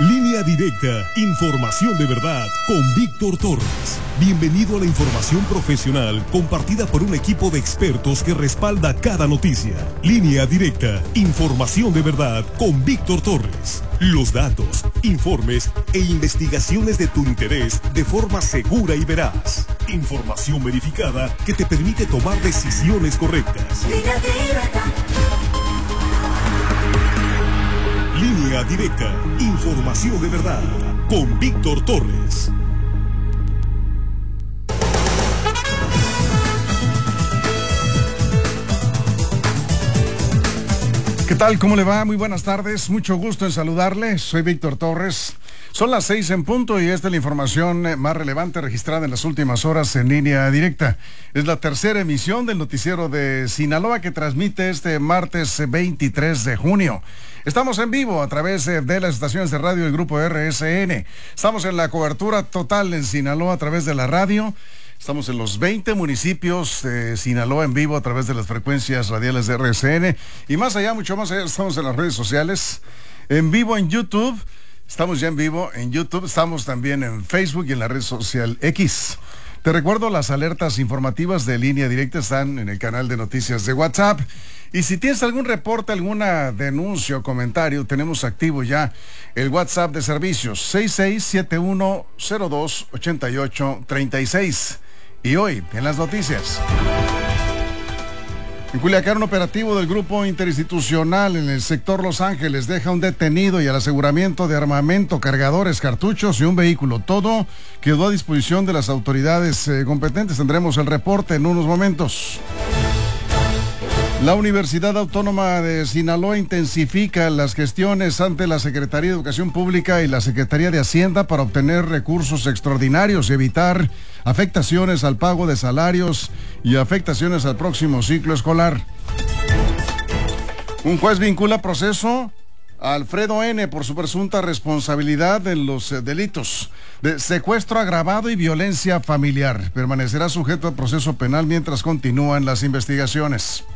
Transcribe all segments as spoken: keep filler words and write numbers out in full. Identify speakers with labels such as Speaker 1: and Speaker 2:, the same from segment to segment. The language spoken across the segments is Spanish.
Speaker 1: Línea Directa, información de verdad con Víctor Torres. Bienvenido a la información profesional compartida por un equipo de expertos que respalda cada noticia. Línea Directa, información de verdad con Víctor Torres. Los datos, informes e investigaciones de tu interés de forma segura y veraz. Información verificada que te permite tomar decisiones correctas.
Speaker 2: Línea Directa.
Speaker 1: Línea Directa, información de verdad, con Víctor Torres.
Speaker 3: ¿Qué tal? ¿Cómo le va? Muy buenas tardes, mucho gusto en saludarle. Soy Víctor Torres. Son las seis en punto y esta es la información más relevante registrada en las últimas horas en Línea Directa. Es la tercera emisión del noticiero de Sinaloa que transmite este martes veintitrés de junio. Estamos en vivo a través de las estaciones de radio del Grupo R S N. Estamos en la cobertura total en Sinaloa a través de la radio. Estamos en los veinte municipios de Sinaloa en vivo a través de las frecuencias radiales de R S N. Y más allá, mucho más allá, estamos en las redes sociales, en vivo en YouTube. Estamos ya en vivo en YouTube, estamos también en Facebook y en la red social X. Te recuerdo, las alertas informativas de Línea Directa están en el canal de noticias de WhatsApp. Y si tienes algún reporte, alguna denuncia o comentario, tenemos activo ya el WhatsApp de servicios seis seis siete uno cero dos ocho ocho tres seis. Y hoy, en las noticias. En Culiacán, un operativo del Grupo Interinstitucional en el sector Los Ángeles deja un detenido y el aseguramiento de armamento, cargadores, cartuchos y un vehículo. Todo quedó a disposición de las autoridades eh, competentes. Tendremos el reporte en unos momentos. La Universidad Autónoma de Sinaloa intensifica las gestiones ante la Secretaría de Educación Pública y la Secretaría de Hacienda para obtener recursos extraordinarios y evitar afectaciones al pago de salarios y afectaciones al próximo ciclo escolar. Un juez vincula proceso a Alfredo N. por su presunta responsabilidad en los delitos de secuestro agravado y violencia familiar. Permanecerá sujeto a proceso penal mientras continúan las investigaciones.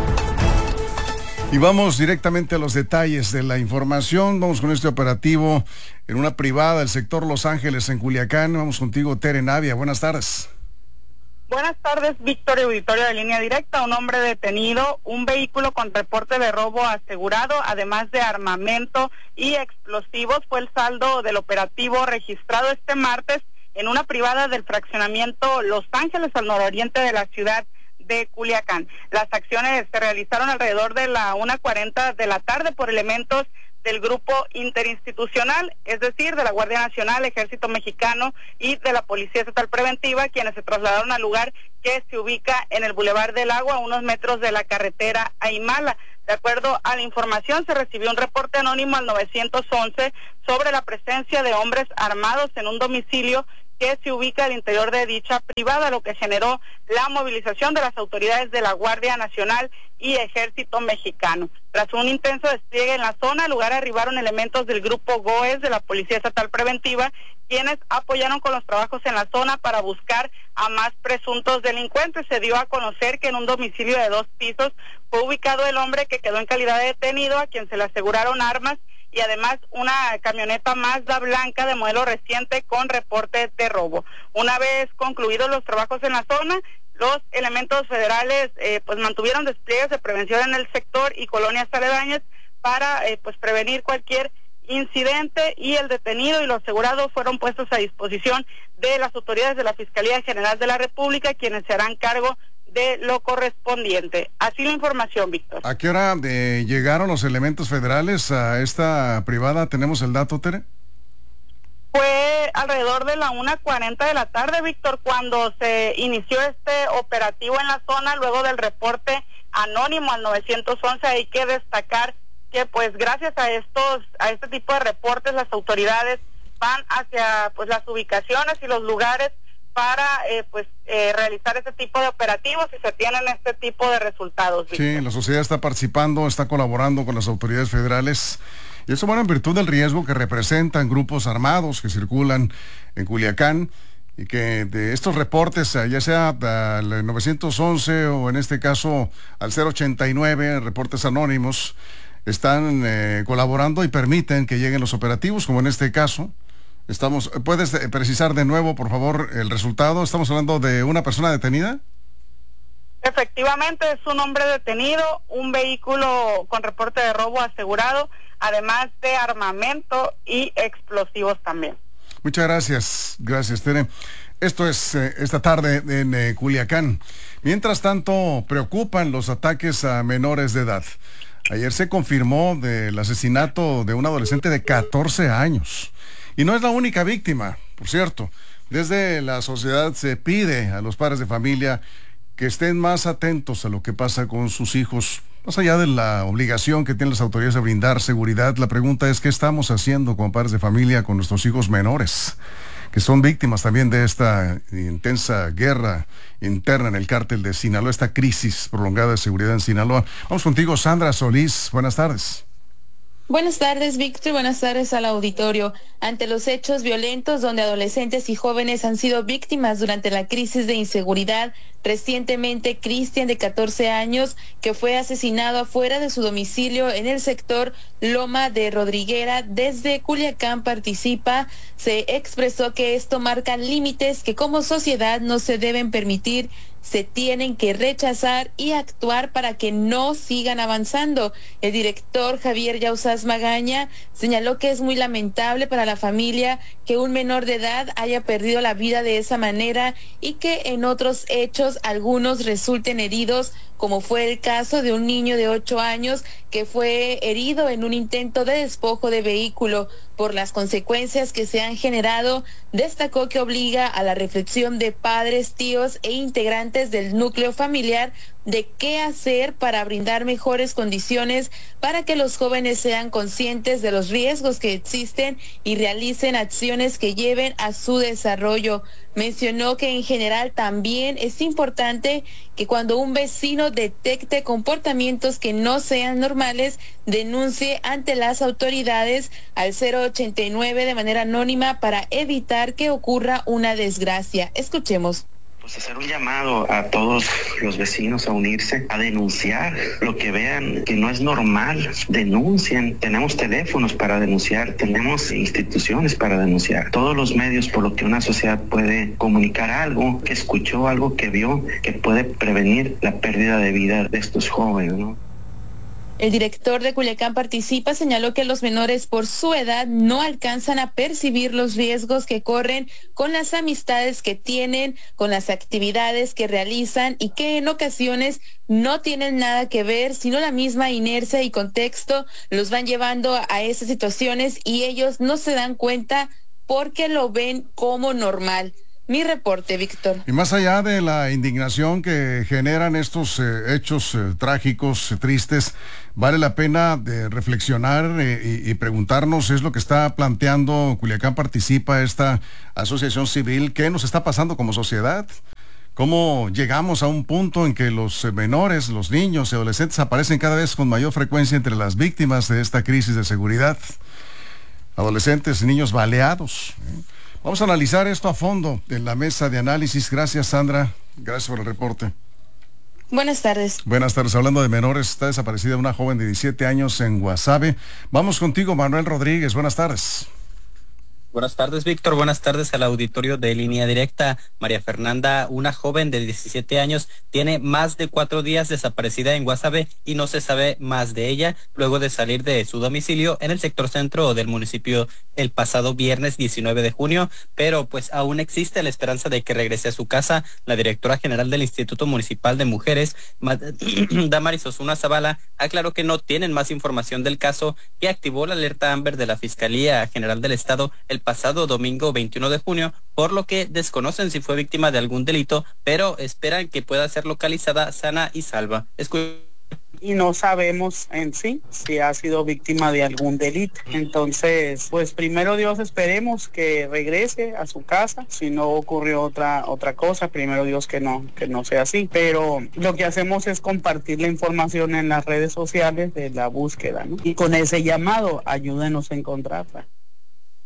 Speaker 3: Y vamos directamente a los detalles de la información. Vamos con este operativo en una privada del sector Los Ángeles en Culiacán. Vamos contigo, Tere Navia. Buenas tardes.
Speaker 4: Buenas tardes, Víctor y auditorio de Línea Directa. Un hombre detenido, un vehículo con reporte de robo asegurado, además de armamento y explosivos, fue el saldo del operativo registrado este martes en una privada del fraccionamiento Los Ángeles, al nororiente de la ciudad de Culiacán. Las acciones se realizaron alrededor de la una cuarenta de la tarde por elementos del Grupo Interinstitucional, es decir, de la Guardia Nacional, Ejército Mexicano y de la Policía Estatal Preventiva, quienes se trasladaron al lugar que se ubica en el Boulevard del Agua, a unos metros de la carretera Aymala. De acuerdo a la información, se recibió un reporte anónimo al nueve once sobre la presencia de hombres armados en un domicilio que se ubica al interior de dicha privada, lo que generó la movilización de las autoridades de la Guardia Nacional y Ejército Mexicano. Tras un intenso despliegue en la zona, al lugar arribaron elementos del Grupo GOES de la Policía Estatal Preventiva, quienes apoyaron con los trabajos en la zona para buscar a más presuntos delincuentes. Se dio a conocer que en un domicilio de dos pisos fue ubicado el hombre que quedó en calidad de detenido, a quien se le aseguraron armas y además una camioneta Mazda blanca de modelo reciente con reporte de robo. Una vez concluidos los trabajos en la zona, los elementos federales eh, pues mantuvieron despliegues de prevención en el sector y colonias aledañas para eh, pues prevenir cualquier incidente, y el detenido y los asegurados fueron puestos a disposición de las autoridades de la Fiscalía General de la República, quienes se harán cargo de lo correspondiente. Así la información, Víctor.
Speaker 3: ¿A qué hora de llegaron los elementos federales a esta privada? ¿Tenemos el dato, Tere?
Speaker 4: Fue alrededor de la una cuarenta de la tarde, Víctor, cuando se inició este operativo en la zona, luego del reporte anónimo al nueve once. Hay que destacar que pues gracias a estos a este tipo de reportes, las autoridades van hacia pues las ubicaciones y los lugares para eh, pues eh, realizar este tipo de operativos y se tienen este tipo de resultados, Víctor.
Speaker 3: Sí, la sociedad está participando, está colaborando con las autoridades federales, y eso, bueno, en virtud del riesgo que representan grupos armados que circulan en Culiacán, y que de estos reportes, ya sea al nueve once o en este caso al cero ochenta y nueve, reportes anónimos, están eh, colaborando y permiten que lleguen los operativos, como en este caso. Estamos, ¿puedes precisar de nuevo, por favor, el resultado? ¿Estamos hablando de una persona detenida?
Speaker 4: Efectivamente, es un hombre detenido, un vehículo con reporte de robo asegurado, además de armamento y explosivos también.
Speaker 3: Muchas gracias, gracias, Tere. Esto es eh, esta tarde en eh, Culiacán. Mientras tanto, preocupan los ataques a menores de edad. Ayer se confirmó del asesinato de un adolescente de catorce años. Y no es la única víctima, por cierto. Desde la sociedad se pide a los padres de familia que estén más atentos a lo que pasa con sus hijos. Más allá de la obligación que tienen las autoridades de brindar seguridad, la pregunta es: ¿qué estamos haciendo como padres de familia con nuestros hijos menores, que son víctimas también de esta intensa guerra interna en el cártel de Sinaloa, esta crisis prolongada de seguridad en Sinaloa? Vamos contigo, Sandra Solís. Buenas tardes.
Speaker 2: Buenas tardes, Víctor. Buenas tardes al auditorio. Ante los hechos violentos donde adolescentes y jóvenes han sido víctimas durante la crisis de inseguridad, recientemente Cristian, de catorce años, que fue asesinado afuera de su domicilio en el sector Loma de Rodriguera, desde Culiacán, participa, se expresó que esto marca límites que como sociedad no se deben permitir, se tienen que rechazar y actuar para que no sigan avanzando. El director Javier Yauzás Magaña señaló que es muy lamentable para la familia que un menor de edad haya perdido la vida de esa manera y que en otros hechos algunos resulten heridos, como fue el caso de un niño de ocho años que fue herido en un intento de despojo de vehículo. Por las consecuencias que se han generado, destacó que obliga a la reflexión de padres, tíos e integrantes del núcleo familiar de qué hacer para brindar mejores condiciones para que los jóvenes sean conscientes de los riesgos que existen y realicen acciones que lleven a su desarrollo. Mencionó que en general también es importante que cuando un vecino detecte comportamientos que no sean normales, denuncie ante las autoridades al cero ochenta y nueve de manera anónima para evitar que ocurra una desgracia. Escuchemos.
Speaker 5: Pues hacer un llamado a todos los vecinos a unirse, a denunciar lo que vean que no es normal, denuncien. Tenemos teléfonos para denunciar, tenemos instituciones para denunciar, todos los medios por lo que una sociedad puede comunicar algo que escuchó, algo que vio, que puede prevenir la pérdida de vida de estos jóvenes, ¿no?
Speaker 2: El director de Culiacán Participa señaló que los menores por su edad no alcanzan a percibir los riesgos que corren con las amistades que tienen, con las actividades que realizan y que en ocasiones no tienen nada que ver, sino la misma inercia y contexto los van llevando a esas situaciones y ellos no se dan cuenta porque lo ven como normal. Mi reporte, Víctor.
Speaker 3: Y más allá de la indignación que generan estos eh, hechos eh, trágicos, eh, tristes, vale la pena de reflexionar eh, y, y preguntarnos, es lo que está planteando Culiacán Participa, esta asociación civil, ¿qué nos está pasando como sociedad? ¿Cómo llegamos a un punto en que los menores, los niños y adolescentes aparecen cada vez con mayor frecuencia entre las víctimas de esta crisis de seguridad? Adolescentes y niños baleados, ¿eh? Vamos a analizar esto a fondo en la mesa de análisis. Gracias, Sandra. Gracias por el reporte.
Speaker 2: Buenas tardes.
Speaker 3: Buenas tardes. Hablando de menores, está desaparecida una joven de diecisiete años en Guasave. Vamos contigo, Manuel Rodríguez. Buenas tardes.
Speaker 6: Buenas tardes, Víctor. Buenas tardes al auditorio de Línea Directa. María Fernanda, una joven de diecisiete años, tiene más de cuatro días desaparecida en Guasave y no se sabe más de ella luego de salir de su domicilio en el sector centro del municipio el pasado viernes diecinueve de junio, pero pues aún existe la esperanza de que regrese a su casa. La directora general del Instituto Municipal de Mujeres, Damaris Osuna Zavala, aclaró que no tienen más información del caso y activó la alerta Amber de la Fiscalía General del Estado el pasado domingo veintiuno de junio, por lo que desconocen si fue víctima de algún delito, pero esperan que pueda ser localizada sana y salva. Escu-
Speaker 7: y no sabemos en sí si ha sido víctima de algún delito. Entonces, pues primero Dios, esperemos que regrese a su casa. Si no ocurrió otra otra cosa, primero Dios que no que no sea así. Pero lo que hacemos es compartir la información en las redes sociales de la búsqueda, ¿no? Y con ese llamado, ayúdenos a encontrarla.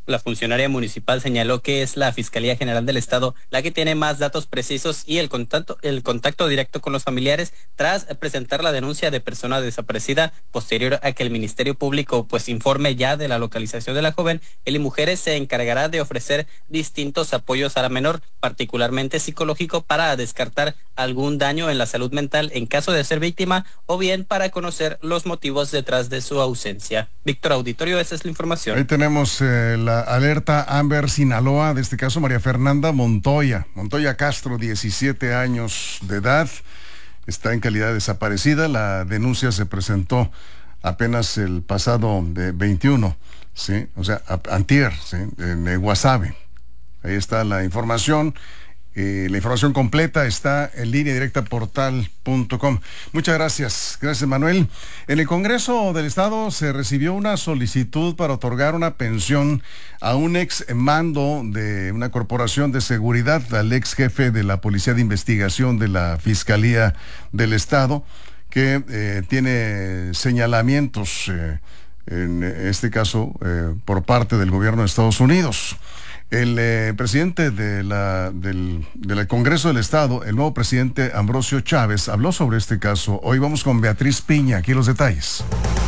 Speaker 6: La funcionaria municipal señaló que es la Fiscalía General del Estado la que tiene más datos precisos y el contacto, el contacto directo con los familiares tras presentar la denuncia de persona desaparecida posterior a que el Ministerio Público pues informe ya de la localización de la joven. El IMujeres se encargará de ofrecer distintos apoyos a la menor, particularmente psicológico, para descartar algún daño en la salud mental en caso de ser víctima o bien para conocer los motivos detrás de su ausencia. Víctor Auditorio, esa es la información.
Speaker 3: Ahí tenemos eh, la alerta Amber Sinaloa, de este caso María Fernanda Montoya, Montoya Castro, diecisiete años de edad, está en calidad de desaparecida. La denuncia se presentó apenas el pasado de veintiuno, ¿sí? O sea, antier, ¿sí? En Guasave. Ahí está la información. Eh, la información completa está en línea directa portal punto com. Muchas gracias. Gracias, Manuel. En el Congreso del Estado se recibió una solicitud para otorgar una pensión a un ex mando de una corporación de seguridad, al ex jefe de la Policía de Investigación de la Fiscalía del Estado, que eh, tiene señalamientos, eh, en este caso, eh, por parte del gobierno de Estados Unidos. El eh, presidente de la, del, del Congreso del Estado, el nuevo presidente Ambrosio Chávez, habló sobre este caso. Hoy vamos con Beatriz Piña, aquí los detalles.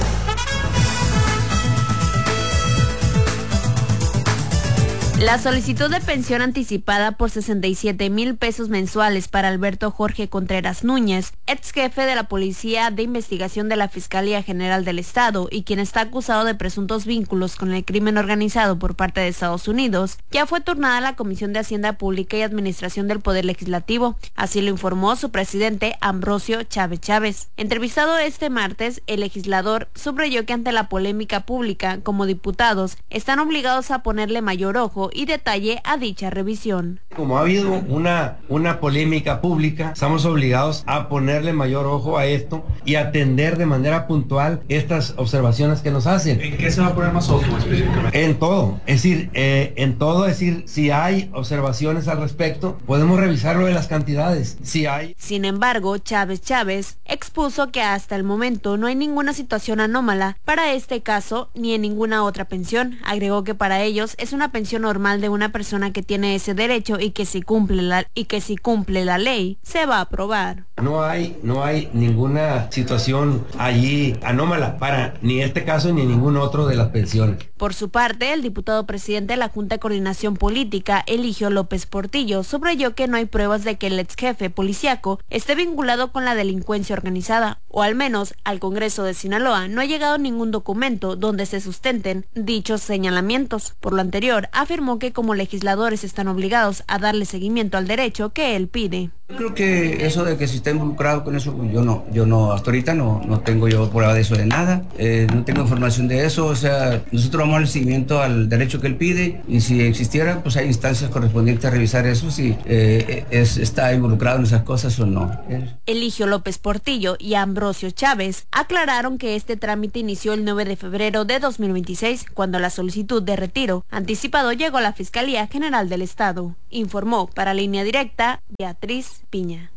Speaker 8: La solicitud de pensión anticipada por sesenta y siete mil pesos mensuales para Alberto Jorge Contreras Núñez, ex jefe de la Policía de Investigación de la Fiscalía General del Estado y quien está acusado de presuntos vínculos con el crimen organizado por parte de Estados Unidos, ya fue turnada a la Comisión de Hacienda Pública y Administración del Poder Legislativo. Así lo informó su presidente Ambrosio Chávez Chávez. Entrevistado este martes, el legislador subrayó que ante la polémica pública, como diputados, están obligados a ponerle mayor ojo y detalle a dicha revisión.
Speaker 9: Como ha habido una, una polémica pública, estamos obligados a ponerle mayor ojo a esto y atender de manera puntual estas observaciones que nos hacen.
Speaker 10: ¿En qué se va a poner más ojo específicamente?
Speaker 9: En todo, es decir, eh, en todo, es decir, si hay observaciones al respecto, podemos revisar lo de las cantidades, si hay.
Speaker 8: Sin embargo, Chávez Chávez expuso que hasta el momento no hay ninguna situación anómala para este caso ni en ninguna otra pensión. Agregó que para ellos es una pensión normal de una persona que tiene ese derecho y que si cumple la y que si cumple la ley se va a aprobar.
Speaker 9: No hay no hay ninguna situación allí anómala para ni este caso ni ningún otro de las pensiones.
Speaker 8: Por su parte, el diputado presidente de la Junta de Coordinación Política, Eligio López Portillo, subrayó que no hay pruebas de que el ex jefe policíaco esté vinculado con la delincuencia organizada, o al menos al Congreso de Sinaloa no ha llegado ningún documento donde se sustenten dichos señalamientos. Por lo anterior, afirmó que como legisladores están obligados a darle seguimiento al derecho que él pide.
Speaker 11: Yo creo que eso de que si está involucrado con eso, yo no, yo no, hasta ahorita no, no tengo yo prueba de eso de nada, eh, no tengo información de eso, o sea, nosotros vamos al seguimiento al derecho que él pide y si existiera, pues hay instancias correspondientes a revisar eso, si eh, es, está involucrado en esas cosas o no.
Speaker 8: Eligio López Portillo y Ambrosio Chávez aclararon que este trámite inició el nueve de febrero de dos mil veintiséis, cuando la solicitud de retiro anticipado llegó a la Fiscalía General del Estado. Informó para Línea Directa Beatriz Piña.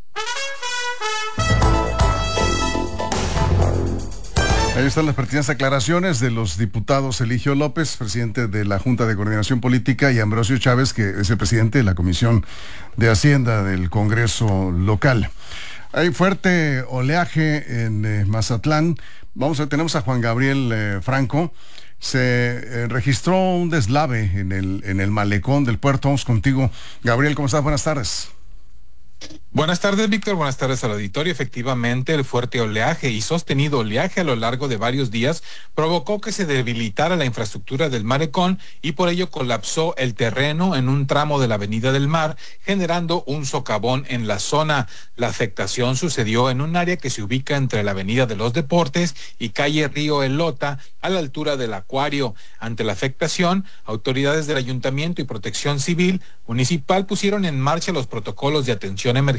Speaker 3: Ahí están las pertinentes aclaraciones de los diputados Eligio López, presidente de la Junta de Coordinación Política, y Ambrosio Chávez, que es el presidente de la Comisión de Hacienda del Congreso local. Hay fuerte oleaje en eh, Mazatlán. Vamos a tenemos a Juan Gabriel eh, Franco. Se eh, registró un deslave en el en el malecón del puerto. Vamos contigo, Gabriel. ¿Cómo estás? Buenas tardes.
Speaker 12: Buenas tardes, Víctor. Buenas tardes al auditorio. Efectivamente, el fuerte oleaje y sostenido oleaje a lo largo de varios días provocó que se debilitara la infraestructura del malecón y por ello colapsó el terreno en un tramo de la Avenida del Mar, generando un socavón en la zona. La afectación sucedió en un área que se ubica entre la Avenida de los Deportes y calle Río Elota, a la altura del Acuario. Ante la afectación, autoridades del Ayuntamiento y Protección Civil Municipal pusieron en marcha los protocolos de atención emergente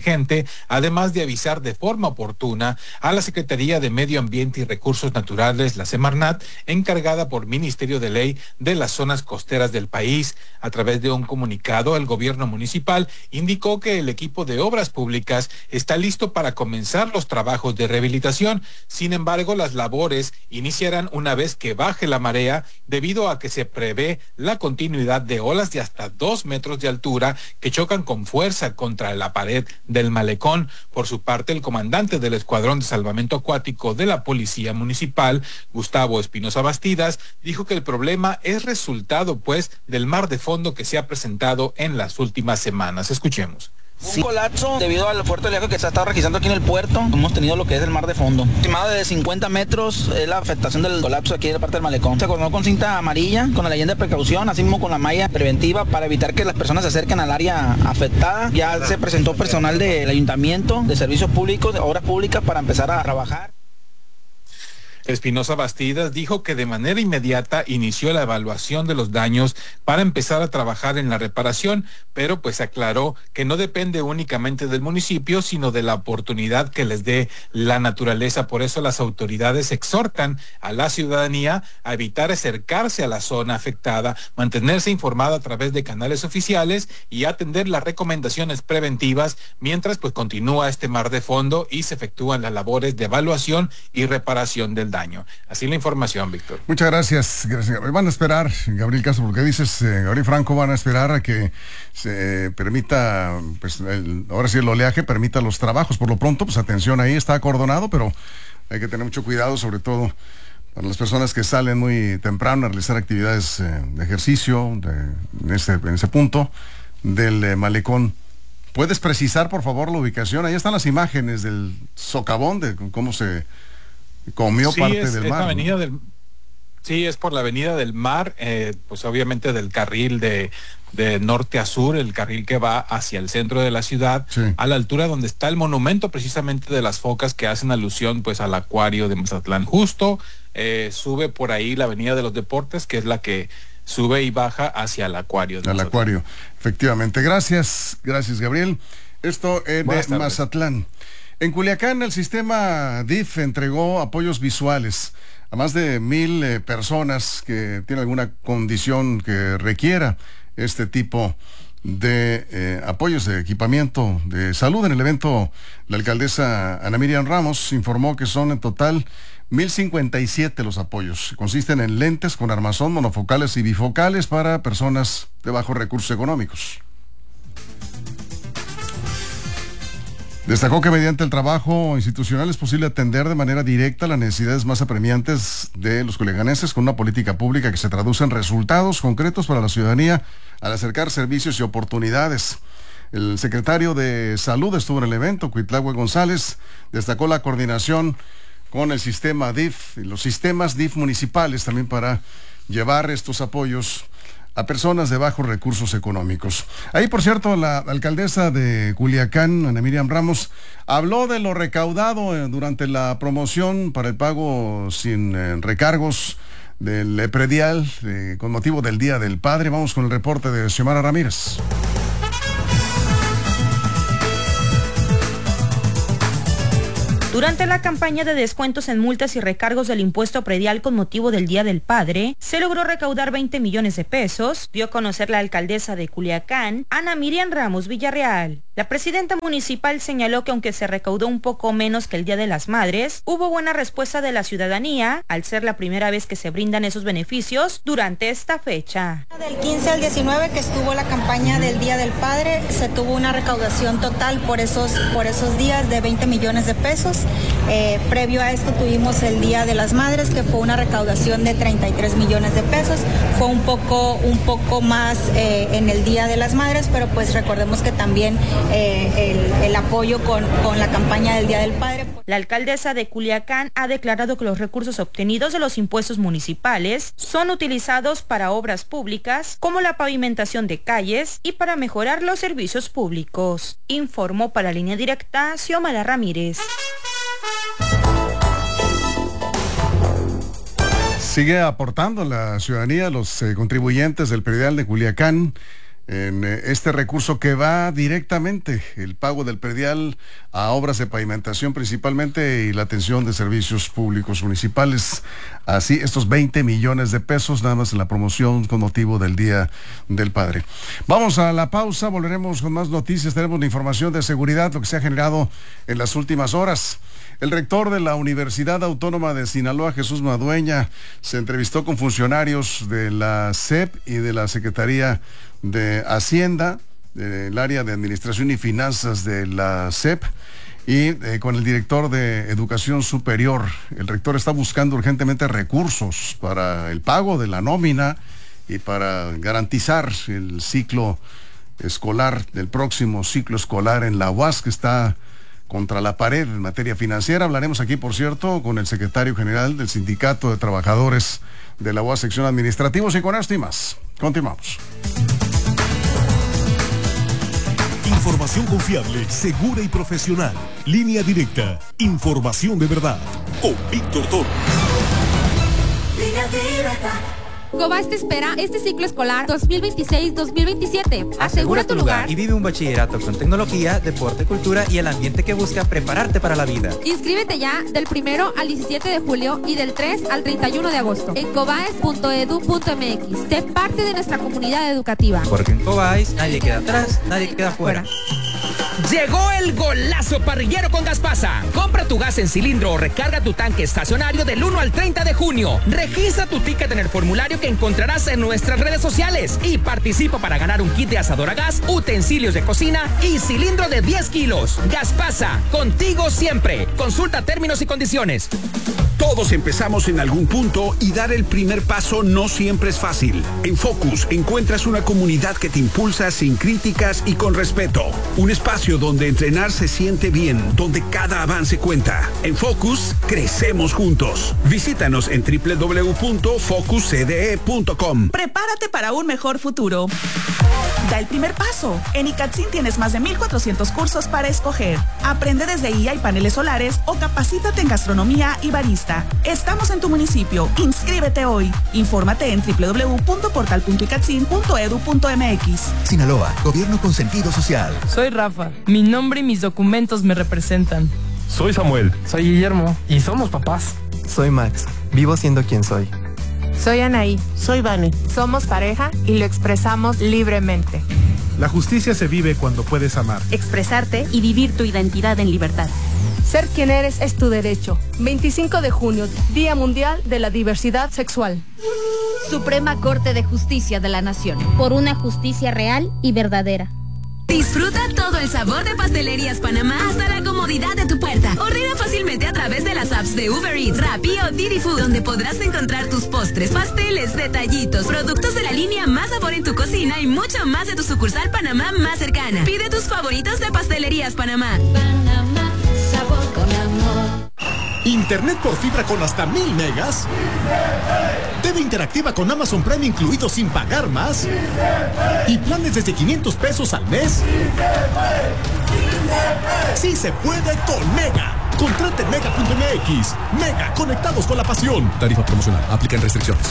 Speaker 12: vigente, además de avisar de forma oportuna a la Secretaría de Medio Ambiente y Recursos Naturales, la Semarnat, encargada por Ministerio de Ley de las zonas costeras del país. A través de un comunicado, el gobierno municipal indicó que el equipo de obras públicas está listo para comenzar los trabajos de rehabilitación. Sin embargo, las labores iniciarán una vez que baje la marea, debido a que se prevé la continuidad de olas de hasta dos metros de altura que chocan con fuerza contra la pared del malecón. Por su parte, el comandante del Escuadrón de Salvamento Acuático de la Policía Municipal, Gustavo Espinosa Bastidas, dijo que el problema es resultado, pues, del mar de fondo que se ha presentado en las últimas semanas. Escuchemos.
Speaker 13: Un colapso debido al fuerte oleaje que se ha estado registrando aquí en el puerto. Hemos tenido lo que es el mar de fondo. Estimado de cincuenta metros es la afectación del colapso aquí en la parte del malecón. Se coordinó con cinta amarilla, con la leyenda de precaución, así mismo con la malla preventiva para evitar que las personas se acerquen al área afectada. Ya se presentó personal del ayuntamiento, de servicios públicos, de obras públicas para empezar a trabajar.
Speaker 12: Espinosa Bastidas dijo que de manera inmediata inició la evaluación de los daños para empezar a trabajar en la reparación, pero pues aclaró que no depende únicamente del municipio, sino de la oportunidad que les dé la naturaleza. Por eso las autoridades exhortan a la ciudadanía a evitar acercarse a la zona afectada, mantenerse informada a través de canales oficiales y atender las recomendaciones preventivas mientras pues continúa este mar de fondo y se efectúan las labores de evaluación y reparación del daño. Así la información, Víctor.
Speaker 3: Muchas gracias, gracias. Van a esperar, Gabriel Castro, porque dices, eh, Gabriel Franco, van a esperar a que se permita, pues el, ahora sí el oleaje permita los trabajos. Por lo pronto, pues atención ahí, está acordonado, pero hay que tener mucho cuidado, sobre todo para las personas que salen muy temprano a realizar actividades eh, de ejercicio de, en, ese, en ese punto del eh, malecón. ¿Puedes precisar, por favor, la ubicación? Ahí están las imágenes del socavón, de cómo se comió
Speaker 12: sí,
Speaker 3: parte
Speaker 12: es,
Speaker 3: del
Speaker 12: es
Speaker 3: mar.
Speaker 12: La avenida
Speaker 3: ¿no?
Speaker 12: del, sí, es por la avenida del mar, eh, pues obviamente del carril de, de norte a sur, el carril que va hacia el centro de la ciudad, sí. A la altura donde está el monumento precisamente de las focas que hacen alusión pues al acuario de Mazatlán. Justo eh, sube por ahí la avenida de los deportes, que es la que sube y baja hacia el acuario.
Speaker 3: Al acuario, efectivamente. Gracias, gracias Gabriel. Esto es de Mazatlán. En Culiacán, el sistema D I F entregó apoyos visuales a más de mil eh, personas que tienen alguna condición que requiera este tipo de eh, apoyos de equipamiento de salud. En el evento, la alcaldesa Ana Miriam Ramos informó que son en total mil cincuenta y siete los apoyos. Consisten en lentes con armazón, monofocales y bifocales para personas de bajos recursos económicos. Destacó que mediante el trabajo institucional es posible atender de manera directa las necesidades más apremiantes de los culiacanenses con una política pública que se traduce en resultados concretos para la ciudadanía al acercar servicios y oportunidades. El secretario de Salud estuvo en el evento, Cuitlahue González, destacó la coordinación con el sistema D I F y los sistemas D I F municipales también para llevar estos apoyos a personas de bajos recursos económicos. Ahí, por cierto, la alcaldesa de Culiacán, Ana Miriam Ramos, habló de lo recaudado eh, durante la promoción para el pago sin eh, recargos del predial eh, con motivo del Día del Padre. Vamos con el reporte de Xiomara Ramírez.
Speaker 14: Durante la campaña de descuentos en multas y recargos del impuesto predial con motivo del Día del Padre, se logró recaudar veinte millones de pesos, dio a conocer la alcaldesa de Culiacán, Ana Miriam Ramos Villarreal. La presidenta municipal señaló que aunque se recaudó un poco menos que el Día de las Madres, hubo buena respuesta de la ciudadanía, al ser la primera vez que se brindan esos beneficios durante esta fecha.
Speaker 15: Del quince al diecinueve que estuvo la campaña del Día del Padre, se tuvo una recaudación total por esos, por esos días de veinte millones de pesos. Eh, previo a esto tuvimos el Día de las Madres, que fue una recaudación de treinta y tres millones de pesos. Fue un poco, un poco más eh, en el Día de las Madres, pero pues recordemos que también eh, el, el apoyo con, con la campaña del Día del Padre.
Speaker 14: La alcaldesa de Culiacán ha declarado que los recursos obtenidos de los impuestos municipales son utilizados para obras públicas, como la pavimentación de calles y para mejorar los servicios públicos. Informó para Línea Directa Xiomara Ramírez.
Speaker 3: Sigue aportando la ciudadanía, los eh, contribuyentes del predial de Culiacán, en este recurso que va directamente, el pago del predial a obras de pavimentación principalmente y la atención de servicios públicos municipales. Así, estos veinte millones de pesos nada más en la promoción con motivo del Día del Padre. Vamos a la pausa, volveremos con más noticias, tenemos la información de seguridad, lo que se ha generado en las últimas horas. El rector de la Universidad Autónoma de Sinaloa, Jesús Madueña, se entrevistó con funcionarios de la S E P y de la Secretaría de Hacienda, del área de Administración y Finanzas de la S E P, y eh, con el director de Educación Superior. El rector está buscando urgentemente recursos para el pago de la nómina y para garantizar el ciclo escolar, del próximo ciclo escolar en la U A S, que está contra la pared en materia financiera. Hablaremos aquí, por cierto, con el secretario general del Sindicato de Trabajadores de la U A S, sección administrativos, y con esto y más. Continuamos.
Speaker 1: Información confiable, segura y profesional. Línea Directa. Información de verdad. Con Víctor Torres.
Speaker 16: Línea Directa. Cobas te espera este ciclo escolar dos mil veintiséis dos mil veintisiete. Asegura tu lugar
Speaker 17: y vive un bachillerato con tecnología, deporte, cultura y el ambiente que busca prepararte para la vida.
Speaker 16: Inscríbete ya del primero al diecisiete de julio y del tres al treinta y uno de agosto en cobaes punto edu punto eme equis. Sé parte de nuestra comunidad educativa.
Speaker 17: Porque en Cobaes nadie queda atrás, nadie queda fuera.
Speaker 18: Llegó el golazo parrillero con Gaspasa. Compra tu gas en cilindro o recarga tu tanque estacionario del uno al treinta de junio. Registra tu ticket en el formulario que encontrarás en nuestras redes sociales y participa para ganar un kit de asador a gas, utensilios de cocina y cilindro de diez kilos. Gaspasa, contigo siempre. Consulta términos y condiciones.
Speaker 19: Todos empezamos en algún punto y dar el primer paso no siempre es fácil. En Focus encuentras una comunidad que te impulsa sin críticas y con respeto. Un espacio donde entrenar se siente bien, donde cada avance cuenta. En Focus, crecemos juntos. Visítanos en doble u doble u doble u punto focus c d e punto com.
Speaker 20: Prepárate para un mejor futuro. Da el primer paso. En ICATSIN tienes más de mil cuatrocientos cursos para escoger. Aprende desde I A y paneles solares o capacítate en gastronomía y barista. Estamos en tu municipio. Inscríbete hoy. Infórmate en doble u doble u doble u punto portal punto icatsin punto edu punto eme equis.
Speaker 21: Sinaloa, gobierno con sentido social.
Speaker 22: Soy Rafa. Mi nombre y mis documentos me representan.
Speaker 23: Soy Samuel.
Speaker 22: Soy Guillermo. Y somos papás.
Speaker 24: Soy Max. Vivo siendo quien soy.
Speaker 25: Soy Anaí. Soy Vane. Somos pareja y lo expresamos libremente.
Speaker 26: La justicia se vive cuando puedes amar,
Speaker 27: expresarte y vivir tu identidad en libertad.
Speaker 28: Ser quien eres es tu derecho. veinticinco de junio, Día Mundial de la Diversidad Sexual.
Speaker 29: Suprema Corte de Justicia de la Nación.
Speaker 30: Por una justicia real y verdadera.
Speaker 31: Disfruta todo el sabor de Pastelerías Panamá hasta la comodidad de tu puerta. Ordena fácilmente a través de las apps de Uber Eats, Rappi o Didi Food, donde podrás encontrar tus postres, pasteles, detallitos, productos de la línea Más Sabor en tu cocina y mucho más de tu sucursal Panamá más cercana. Pide tus favoritos de Pastelerías Panamá.
Speaker 16: Panamá, sabor con amor.
Speaker 32: Internet por fibra con hasta mil megas. T V interactiva con Amazon Prime incluido sin pagar más. Y planes desde quinientos pesos al mes. Sí se puede con Mega. Contrate en mega punto eme equis. Mega, conectados con la pasión.
Speaker 1: Tarifa promocional. Aplican restricciones.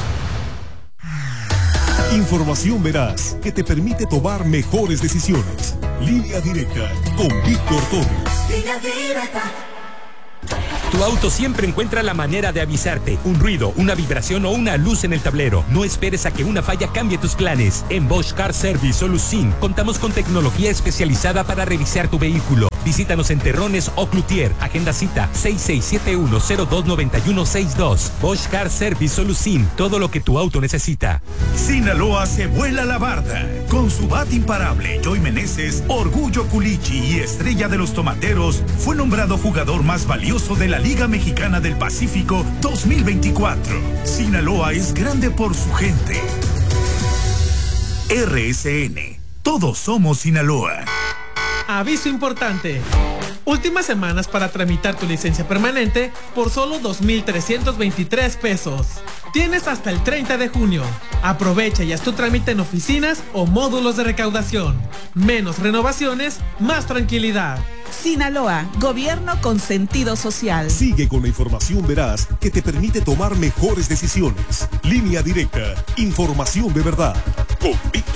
Speaker 1: Información veraz que te permite tomar mejores decisiones. Línea Directa con Víctor Torres.
Speaker 16: Línea Directa.
Speaker 18: Tu auto siempre encuentra la manera de avisarte. Un ruido, una vibración o una luz en el tablero. No esperes a que una falla cambie tus planes. En Bosch Car Service Solusin contamos con tecnología especializada para revisar tu vehículo. Visítanos en Terrones o Cloutier. Agenda cita seis seis siete uno cero dos nueve uno seis dos. Bosch Car Service Solusin. Todo lo que tu auto necesita.
Speaker 33: Sinaloa se vuela la barda. Con su bat imparable, Joy Meneses, Orgullo Culichi y estrella de los tomateros, fue nombrado jugador más valioso de la Liga Mexicana del Pacífico dos mil veinticuatro. Sinaloa es grande por su gente. R S N. Todos somos Sinaloa.
Speaker 34: Aviso importante. Últimas semanas para tramitar tu licencia permanente por solo dos mil trescientos veintitrés pesos. Tienes hasta el treinta de junio. Aprovecha y haz tu trámite en oficinas o módulos de recaudación. Menos renovaciones, más tranquilidad.
Speaker 20: Sinaloa, gobierno con sentido social.
Speaker 1: Sigue con la información veraz que te permite tomar mejores decisiones. Línea Directa, información de verdad. Con Víctor